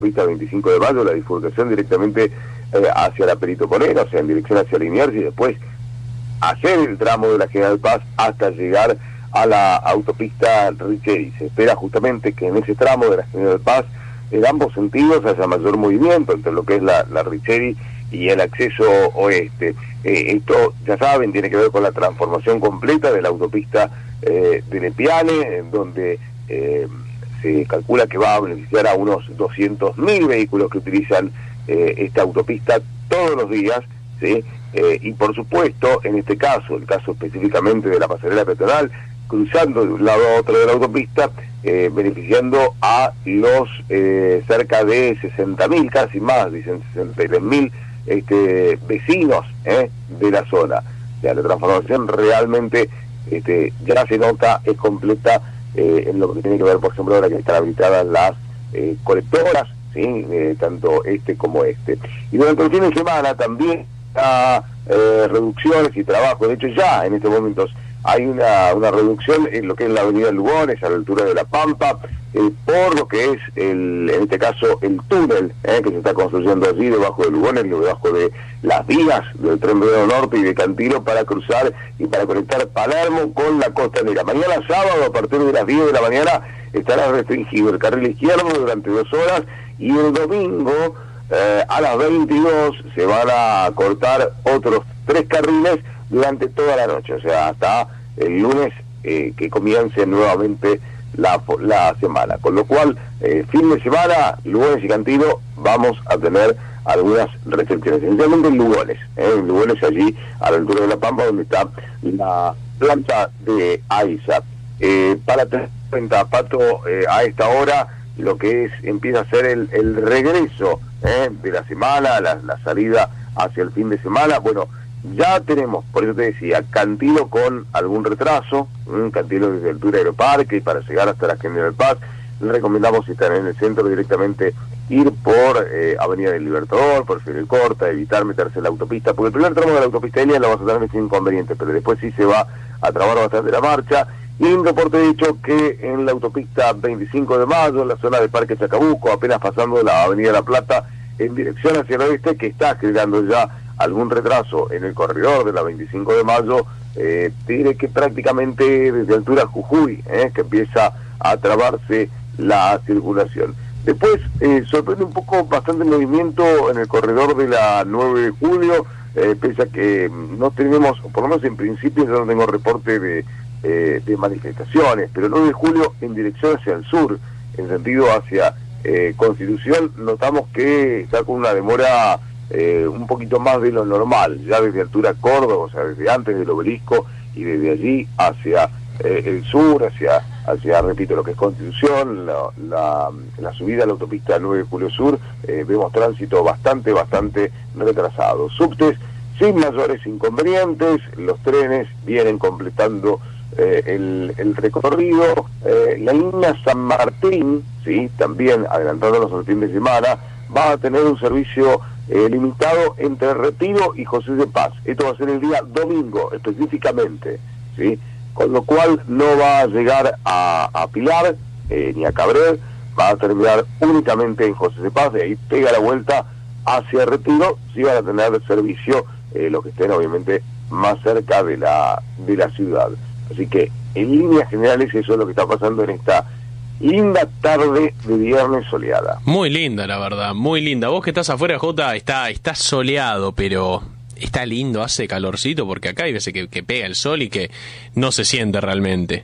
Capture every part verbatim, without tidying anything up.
autopista veinticinco de mayo, la bifurcación directamente eh, hacia la Perito Moreno, o sea, en dirección hacia Liniers, y después hacer el tramo de la General Paz hasta llegar a la autopista Richeri. Se espera justamente que en ese tramo de la General Paz, en ambos sentidos, haya mayor movimiento entre lo que es la, la Richeri y el acceso oeste. Eh, esto, ya saben, tiene que ver con la transformación completa de la autopista eh, de Lepiane, en donde eh, se calcula que va a beneficiar a unos doscientos mil vehículos que utilizan eh, esta autopista todos los días, ¿sí? Eh, y por supuesto, en este caso, el caso específicamente de la pasarela peatonal, cruzando de un lado a otro de la autopista, eh, beneficiando a los eh, cerca de sesenta mil, casi más, dicen sesenta y tres mil este, vecinos eh, de la zona. O sea, la transformación realmente este, ya se nota, es completa eh, en lo que tiene que ver, por ejemplo, ahora que están habilitadas las eh, colectoras, ¿sí? eh, tanto este como este. Y durante el fin de semana también a eh, reducciones y trabajo. De hecho, ya en estos momentos hay una, una reducción en lo que es la avenida Lugones, a la altura de La Pampa, eh, por lo que es, el, en este caso, el túnel eh, que se está construyendo allí debajo de Lugones, debajo de las vías del Tren Vedado Norte y de Cantilo, para cruzar y para conectar Palermo con la costanera. Mañana sábado, a partir de las diez de la mañana, estará restringido el carril izquierdo durante dos horas, y el domingo Eh, a las veintidós se van a cortar otros tres carriles durante toda la noche, o sea, hasta el lunes eh, que comience nuevamente la, la semana. Con lo cual, eh, fin de semana, Lugones y Cantilo, vamos a tener algunas restricciones, esencialmente en Lugones, eh, en Lugones allí a la altura de La Pampa, donde está la planta de AISA. Eh, para tener en cuenta, Pato, eh, a esta hora, lo que es empieza a ser el, el regreso eh, de la semana, la, la salida hacia el fin de semana. Bueno, ya tenemos, por eso te decía, Cantilo con algún retraso, un Cantilo desde la altura de Aeroparque, y para llegar hasta la General Paz, les recomendamos, si están en el centro, directamente ir por eh, Avenida del Libertador, por Fidel Corta, evitar meterse en la autopista, porque el primer tramo de la autopista Elia lo vas a tener sin inconveniente, pero después sí se va a trabar bastante la marcha. Y un reporte de hecho que en la autopista veinticinco de mayo, en la zona de Parque Chacabuco, apenas pasando la Avenida La Plata en dirección hacia el oeste, que está generando ya algún retraso en el corredor de la veinticinco de mayo, eh, diré que prácticamente desde altura Jujuy, eh, que empieza a trabarse la circulación. Después eh, sorprende un poco bastante el movimiento en el corredor de la nueve de julio, eh, pese a que no tenemos, por lo menos en principio yo no tengo reporte de Eh, de manifestaciones, pero el nueve de julio en dirección hacia el sur, en sentido hacia eh, Constitución, notamos que está con una demora eh, un poquito más de lo normal, ya desde altura Córdoba, o sea, desde antes del Obelisco, y desde allí hacia eh, el sur, hacia, hacia, repito, lo que es Constitución, la, la, la subida a la autopista nueve de julio sur, eh, vemos tránsito bastante, bastante retrasado. Subtes sin mayores inconvenientes, los trenes vienen completando Eh, el, el recorrido, eh, la línea San Martín, sí, también adelantándonos al fin de semana, va a tener un servicio eh, limitado entre Retiro y José de Paz. Esto va a ser el día domingo específicamente, sí, con lo cual no va a llegar a, a Pilar eh, ni a Cabrera, va a terminar únicamente en José de Paz, de ahí pega la vuelta hacia Retiro, sí van a tener servicio eh, los que estén obviamente más cerca de la de la ciudad. Así que, en líneas generales, eso es lo que está pasando en esta linda tarde de viernes soleada. Muy linda, la verdad, muy linda. Vos que estás afuera, Jota, está, está soleado, pero está lindo, hace calorcito, porque acá hay veces que, que pega el sol y que no se siente realmente.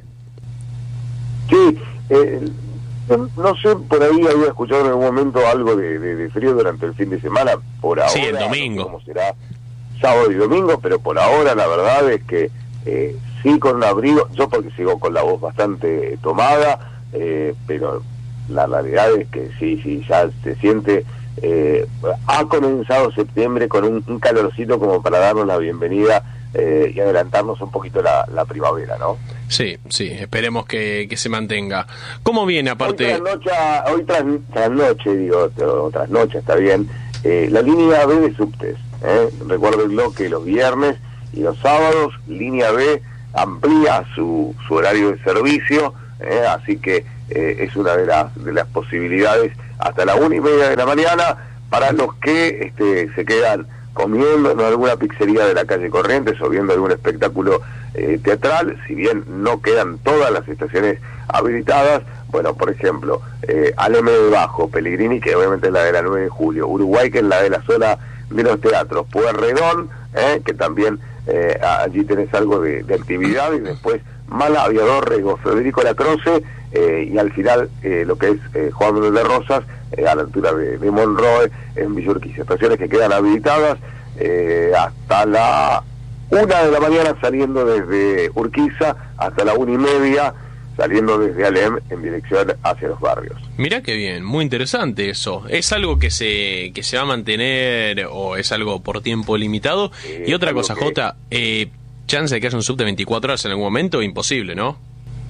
Sí, eh, no, no sé, por ahí había escuchado en algún momento algo de, de, de frío durante el fin de semana, por ahora. Sí, el domingo. No sé cómo será sábado y domingo, pero por ahora la verdad es que eh, sí con un abrigo, yo porque sigo con la voz bastante tomada, eh, pero la realidad es que sí, sí, ya se siente, eh, ha comenzado septiembre con un, un calorcito como para darnos la bienvenida eh, y adelantarnos un poquito la, la primavera, ¿no? Sí, sí, esperemos que, que se mantenga. ¿Cómo viene aparte? Hoy trasnoche, hoy tras, trasnoche, digo, trasnoche, está bien, eh, la línea B de subtes, eh, recuérdenlo que los viernes y los sábados, línea B amplía su, su horario de servicio, eh, así que eh, es una de las, de las posibilidades hasta la una y media de la mañana para los que este, se quedan comiendo en alguna pizzería de la calle Corrientes o viendo algún espectáculo eh, teatral. Si bien no quedan todas las estaciones habilitadas, bueno, por ejemplo, eh, Alem de Bajo, Pellegrini, que obviamente es la de la nueve de julio, Uruguay, que es la de la zona de los teatros, Pueyrredón, eh, que también eh, allí tenés algo de, de actividad, y después Mala, Aviador, Rego, Federico Lacroce, eh, y al final eh, lo que es eh, Juan Manuel de Rosas, eh, a la altura de, de Monroe, en Villa Urquiza. Estaciones que quedan habilitadas eh, hasta la una de la mañana saliendo desde Urquiza, hasta la una y media saliendo desde Alem en dirección hacia los barrios. Mirá qué bien, muy interesante eso. ¿Es algo que se que se va a mantener o es algo por tiempo limitado? Eh, y otra cosa, que... Jota, eh, ¿chance de que haya un subte veinticuatro horas en algún momento? Imposible, ¿no?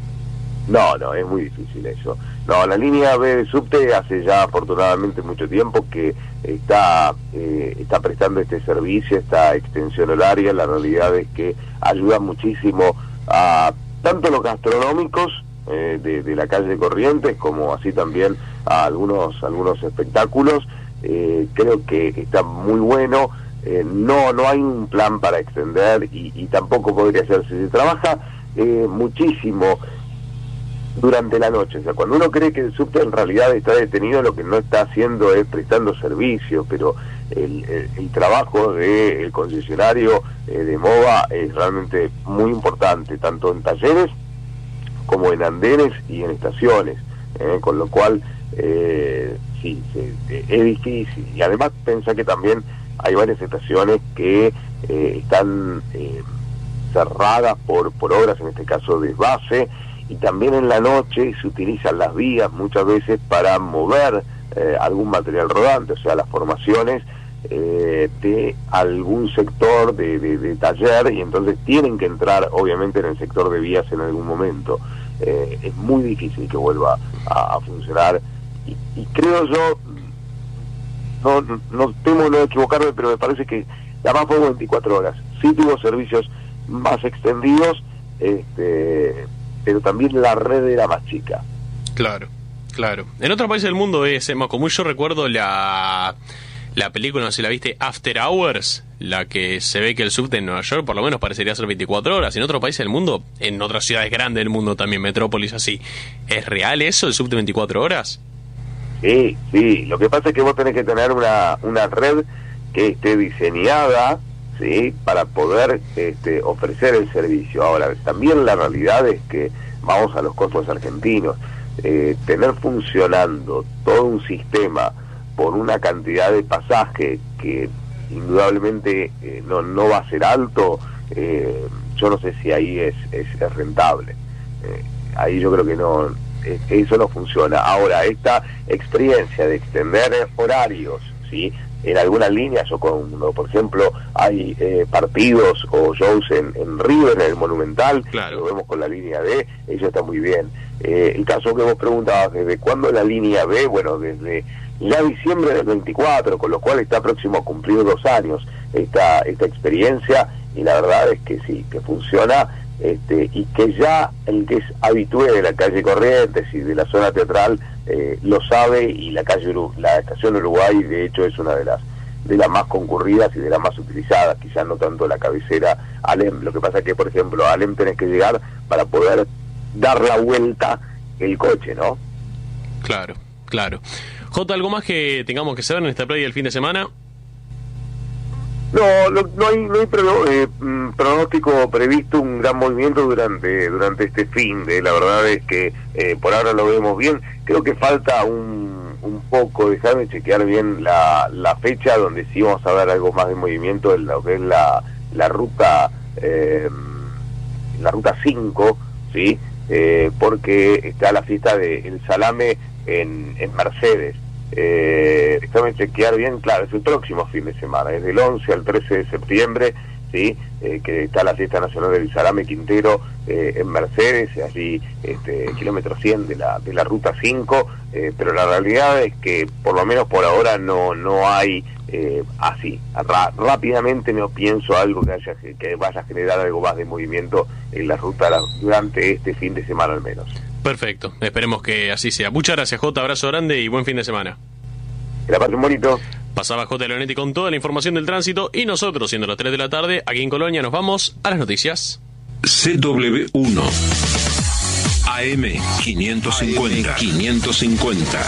No, no, es muy difícil eso. No, la línea B de subte hace ya afortunadamente mucho tiempo que está eh, está prestando este servicio, esta extensión horaria. La realidad es que ayuda muchísimo a tanto los gastronómicos eh, de, de la calle Corrientes, como así también a algunos algunos espectáculos. Eh, creo que está muy bueno. Eh, no no hay un plan para extender y, y tampoco podría hacerse. Se trabaja eh, muchísimo durante la noche. O sea, cuando uno cree que el subte en realidad está detenido, lo que no está haciendo es prestando servicio, pero el, el, el trabajo del concesionario eh, de MOVA es realmente muy importante, tanto en talleres como en andenes y en estaciones, eh, con lo cual eh, sí, se, es difícil. Y además pensá que también hay varias estaciones que eh, están eh, cerradas por, por obras, en este caso desvase, y también en la noche se utilizan las vías muchas veces para mover eh, algún material rodante, o sea, las formaciones eh, de algún sector de, de, de taller, y entonces tienen que entrar obviamente en el sector de vías en algún momento. Eh, es muy difícil que vuelva a, a funcionar, y, y creo yo, no, no temo no equivocarme, pero me parece que la más fue veinticuatro horas, sí tuvo servicios más extendidos, este pero también la red era más chica. Claro, claro. En otros países del mundo es más común. Yo recuerdo la, la película, no sé si la viste, After Hours, la que se ve que el subte en Nueva York por lo menos parecería ser veinticuatro horas. En otros países del mundo, en otras ciudades grandes del mundo también, metrópolis así, ¿es real eso, el subte veinticuatro horas? Sí, sí. Lo que pasa es que vos tenés que tener una, una red que esté diseñada, sí, para poder este, ofrecer el servicio. Ahora, también la realidad es que vamos a los costos argentinos. Eh, tener funcionando todo un sistema por una cantidad de pasaje que indudablemente eh, no, no va a ser alto, eh, yo no sé si ahí es, es, es rentable. Eh, ahí yo creo que no, eh, eso no funciona. Ahora, esta experiencia de extender horarios, ¿sí?, en algunas líneas, o cuando por ejemplo hay eh, partidos o shows en, en River, en el Monumental, claro, lo vemos con la línea B, eso está muy bien. Eh, el caso que vos preguntabas, ¿desde cuándo la línea B? Bueno, desde ya diciembre del veinticuatro, con lo cual está próximo a cumplir dos años esta, esta experiencia, y la verdad es que sí, que funciona, este, y que ya el que es habitué de la calle Corrientes y de la zona teatral eh, lo sabe, y la calle Uru la estación Uruguay de hecho es una de las de las más concurridas y de las más utilizadas, quizás no tanto la cabecera Alem. Lo que pasa es que, por ejemplo, a Alem tenés que llegar para poder dar la vuelta el coche, ¿no? Claro, claro. Jota, ¿algo más que tengamos que saber en esta playa del fin de semana? No, no, no hay, no hay pro, eh, pronóstico previsto, un gran movimiento durante durante este fin de, la verdad es que eh, por ahora lo vemos bien. Creo que falta un, un poco, dejarme chequear bien la, la fecha donde sí vamos a ver algo más de movimiento en lo que es la, la ruta eh, la ruta cinco, ¿sí? Eh, porque está la fiesta del salame en, en Mercedes. Eh, déjame chequear bien, claro, es el próximo fin de semana, es del once al trece de septiembre, sí, eh, que está la fiesta nacional del salame Quintero eh, en Mercedes, allí este, kilómetro cien de la de la ruta cinco, eh, pero la realidad es que por lo menos por ahora no no hay eh, así, ra- rápidamente no pienso algo que, haya, que vaya a generar algo más de movimiento en la ruta la, durante este fin de semana al menos. Perfecto, esperemos que así sea. Muchas gracias, Jota, abrazo grande y buen fin de semana. Que la pasen bonito. Pasaba J. Leonetti con toda la información del tránsito y nosotros, siendo las tres de la tarde, aquí en Colonia, nos vamos a las noticias. C W uno A M quinientos cincuenta. quinientos cincuenta.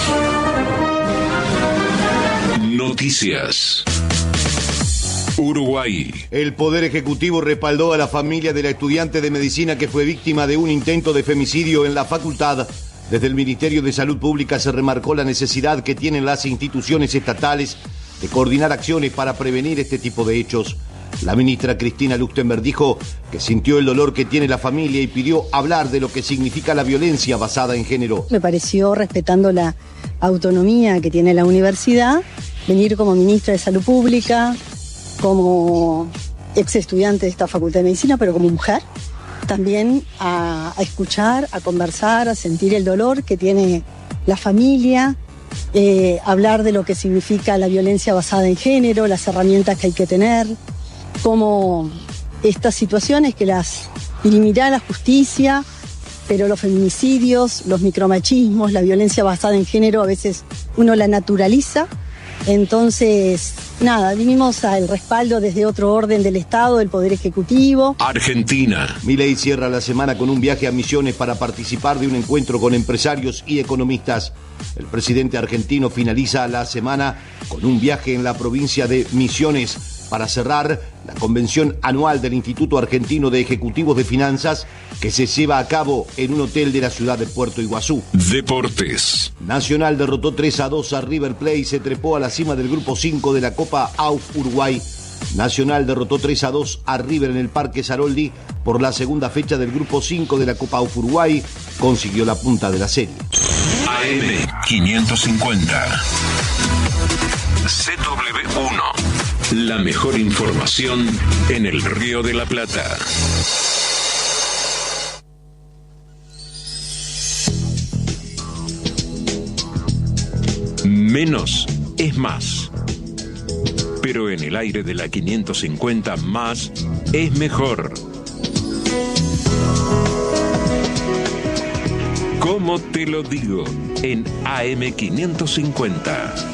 Noticias. Uruguay. El Poder Ejecutivo respaldó a la familia de la estudiante de medicina que fue víctima de un intento de femicidio en la facultad. Desde el Ministerio de Salud Pública se remarcó la necesidad que tienen las instituciones estatales de coordinar acciones para prevenir este tipo de hechos. La ministra Cristina Luchtenberg dijo que sintió el dolor que tiene la familia y pidió hablar de lo que significa la violencia basada en género. Me pareció, respetando la autonomía que tiene la universidad, venir como ministra de Salud Pública, como ex estudiante de esta Facultad de Medicina, pero como mujer, también a, a escuchar, a conversar, a sentir el dolor que tiene la familia, eh, hablar de lo que significa la violencia basada en género, las herramientas que hay que tener, cómo estas situaciones que las dirimirá la justicia, pero los feminicidios, los micromachismos, la violencia basada en género, a veces uno la naturaliza. Entonces, nada, vinimos al respaldo desde otro orden del Estado, del Poder Ejecutivo. Argentina. Milei cierra la semana con un viaje a Misiones para participar de un encuentro con empresarios y economistas. El presidente argentino finaliza la semana con un viaje en la provincia de Misiones para cerrar la convención anual del Instituto Argentino de Ejecutivos de Finanzas que se lleva a cabo en un hotel de la ciudad de Puerto Iguazú. Deportes. Nacional derrotó tres a dos a River Plate y se trepó a la cima del grupo cinco de la Copa A U F Uruguay. Nacional derrotó tres a dos a River en el Parque Saroldi por la segunda fecha del grupo cinco de la Copa A U F Uruguay. Consiguió la punta de la serie. A M quinientos cincuenta. C W uno. La mejor información en el Río de la Plata. Menos es más. Pero en el aire de la quinientos cincuenta, más es mejor. ¿Cómo te lo digo? En A M quinientos cincuenta.